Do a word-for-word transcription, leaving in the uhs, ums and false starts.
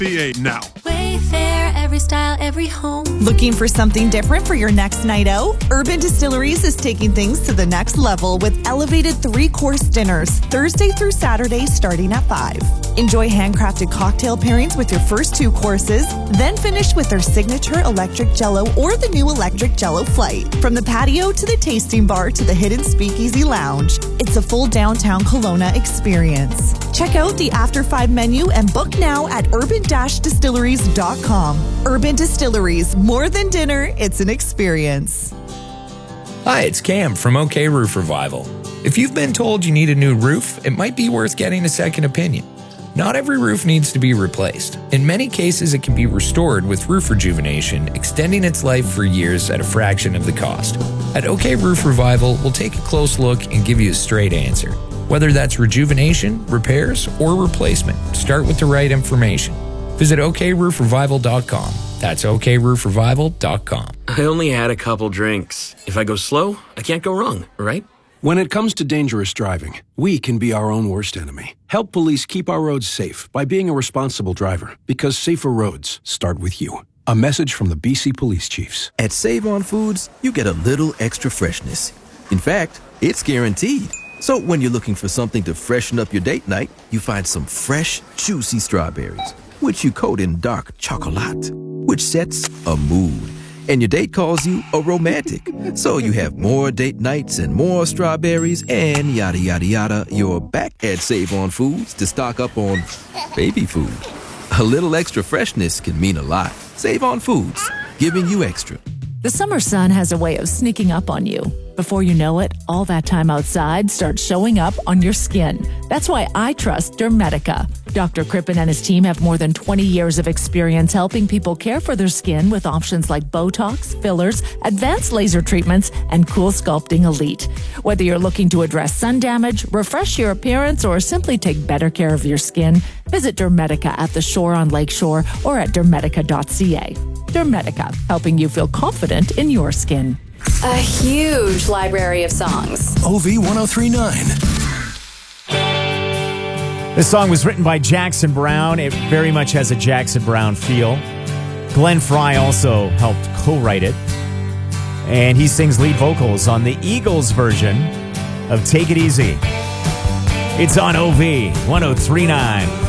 B A now. Wayfair, every style, every home. Looking for something different for your next night out? Urban Distilleries is taking things to the next level with elevated three-course dinners, Thursday through Saturday starting at five. Enjoy handcrafted cocktail pairings with your first two courses, then finish with their signature electric Jell-O or the new electric Jell-O Flight. From the patio to the tasting bar to the hidden speakeasy lounge, it's a full downtown Kelowna experience. Check out the After Five menu and book now at urban dash distilleries dot com. Urban Distilleries, more than dinner, it's an experience. Hi, it's Cam from OK Roof Revival. If you've been told you need a new roof, it might be worth getting a second opinion. Not every roof needs to be replaced. In many cases, it can be restored with roof rejuvenation, extending its life for years at a fraction of the cost. At OK Roof Revival, we'll take a close look and give you a straight answer. Whether that's rejuvenation, repairs, or replacement, start with the right information. Visit OK Roof Revival dot com. That's OK Roof Revival dot com. I only had a couple drinks. If I go slow, I can't go wrong, right? When it comes to dangerous driving, we can be our own worst enemy. Help police keep our roads safe by being a responsible driver, because safer roads start with you. A message from the B C Police Chiefs. At Save On Foods, you get a little extra freshness. In fact, it's guaranteed. So when you're looking for something to freshen up your date night, you find some fresh, juicy strawberries, which you coat in dark chocolate, which sets a mood. And your date calls you a romantic. So you have more date nights and more strawberries and yada, yada, yada. You're back at Save On Foods to stock up on baby food. A little extra freshness can mean a lot. Save On Foods, giving you extra. The summer sun has a way of sneaking up on you. Before you know it, all that time outside starts showing up on your skin. That's why I trust Dermetica. Doctor Crippen and his team have more than twenty years of experience helping people care for their skin with options like Botox, fillers, advanced laser treatments, and Cool Sculpting Elite. Whether you're looking to address sun damage, refresh your appearance, or simply take better care of your skin, visit Dermetica at the Shore on Lakeshore or at dermetica dot c a. Dermetica, helping you feel confident in your skin. A huge library of songs. O V one oh three point nine. This song was written by Jackson Browne. It very much has a Jackson Browne feel. Glenn Frey also helped co-write it. And he sings lead vocals on the Eagles version of Take It Easy. It's on O V one oh three point nine.